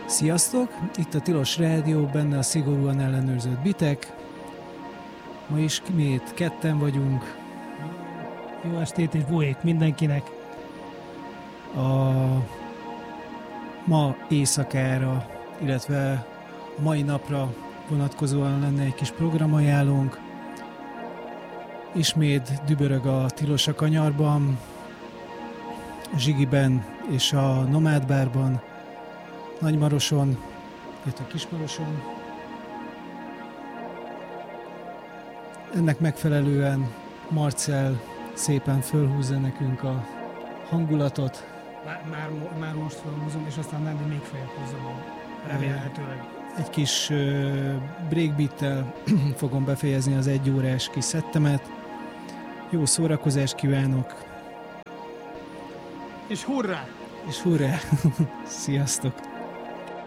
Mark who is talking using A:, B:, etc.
A: Sziasztok! Itt a Tilos Rádió, benne a szigorúan ellenőrzött bitek. Ma ismét ketten vagyunk.
B: Jó estét és bójét mindenkinek!
A: Ma éjszakára, illetve a mai napra vonatkozóan lenne egy kis programajánlónk. Ismét dübörög a Tilos a kanyarban, a Zsigiben és a Nomád Bárban, Nagymaroson, illetve Kismaroson. Ennek megfelelően Marcell szépen fölhúzza nekünk a hangulatot.
B: Már most felhúzom, és aztán nem, még feljebb húzom, remélhetőleg.
A: Egy kis breakbeattel fogom befejezni az 1 órás kis szettemet. Jó szórakozást kívánok!
B: És hurrá!
A: És hurrá! Sziasztok!